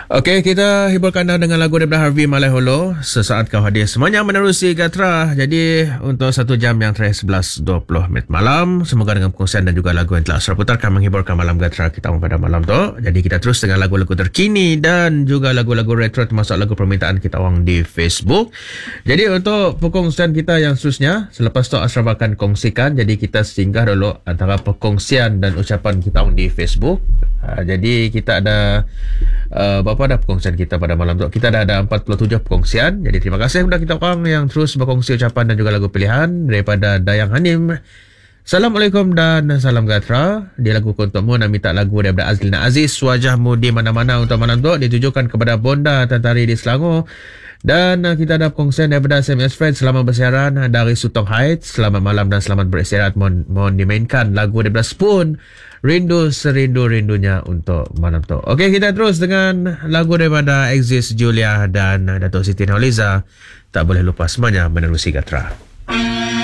Okey, kita hiburkan anda dengan lagu daripada Harvey Malaiholo. Sesaat kau hadir semuanya menerusi Gatra. Jadi untuk 1 jam yang terakhir 11.20 malam, semoga dengan perkongsian dan juga lagu yang telah saya putarkan menghiburkan malam Gatra kita pada malam tu. Jadi kita terus dengan lagu-lagu terkini dan juga lagu-lagu retro termasuk lagu permintaan kita orang di Facebook. Jadi untuk perkongsian kita yang seterusnya, selepas tu Ashraf akan kongsikan. Jadi kita singgah dulu antara perkongsian dan ucapan kita orang di Facebook. Jadi kita ada berapa ada perkongsian kita pada malam tu? Kita dah ada 47 perkongsian. Jadi terima kasih kepada kita orang yang terus berkongsi ucapan dan juga lagu pilihan daripada Dayang Hanim. Assalamualaikum dan salam Gatra. Dia lagu untukmu nak minta lagu daripada Azlina Aziz, Wajahmu di Mana-Mana untuk malam tu ditujukan kepada Bonda Tantari di Selangor. Dan kita ada perkongsian daripada SMS Friend selamat bersiaran dari Sutong Heights. Selamat malam dan selamat beristirahat. Mohon dimainkan lagu daripada Spoon, Rindu Serindu-Rindunya untuk malam tu. Okey, kita terus dengan lagu daripada Exis Julia dan Dato' Siti Nurhaliza. Tak boleh lupa semuanya menerusi Gatra.